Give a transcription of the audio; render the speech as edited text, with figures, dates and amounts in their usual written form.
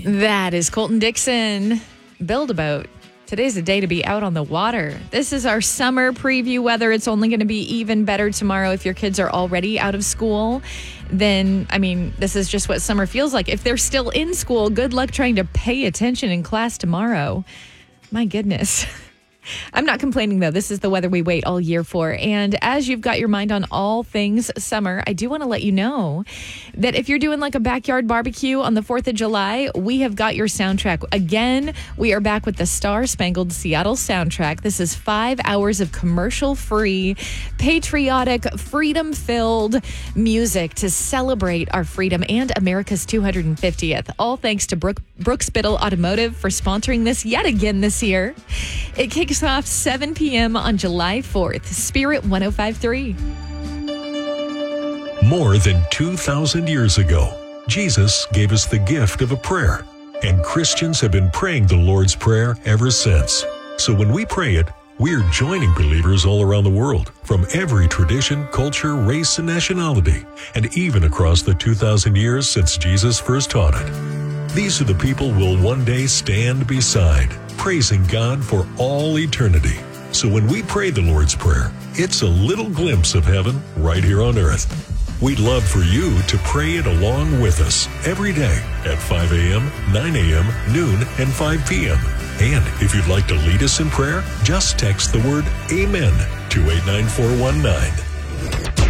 That is Colton Dixon. Build a boat. Today's the day to be out on the water. This is our summer preview weather. It's only going to be even better tomorrow. If your kids are already out of school, then, this is just what summer feels like. If they're still in school, good luck trying to pay attention in class tomorrow. My goodness. I'm not complaining, though. This is the weather we wait all year for. And as you've got your mind on all things summer, I do want to let you know that if you're doing like a backyard barbecue on the 4th of July, we have got your soundtrack. Again, we are back with the Star Spangled Seattle soundtrack. This is 5 hours of commercial-free, patriotic, freedom-filled music to celebrate our freedom and America's 250th. All thanks to Brooks Biddle Automotive for sponsoring this yet again this year. It kicks off 7 p.m. on July 4th. Spirit 105.3. More than 2,000 years ago, Jesus gave us the gift of a prayer, and Christians have been praying the Lord's Prayer ever since. So when we pray it, we're joining believers all around the world, from every tradition, culture, race, and nationality, and even across the 2,000 years since Jesus first taught it. These are the people we'll one day stand beside, praising God for all eternity. So when we pray the Lord's Prayer, it's a little glimpse of heaven right here on earth. We'd love for you to pray it along with us every day at 5 a.m., 9 a.m., noon, and 5 p.m. And if you'd like to lead us in prayer, just text the word AMEN to 89419.